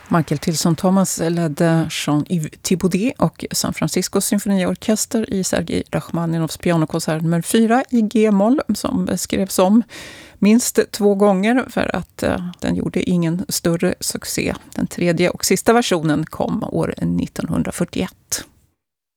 Michael Tilson Thomas ledde Jean-Yves Thibaudet och San Francisco symfoniorkester i Sergej Rachmaninovs pianokonsert nr 4 i G-moll som skrevs om minst 2 gånger för att den gjorde ingen större succé. Den tredje och sista versionen kom år 1941.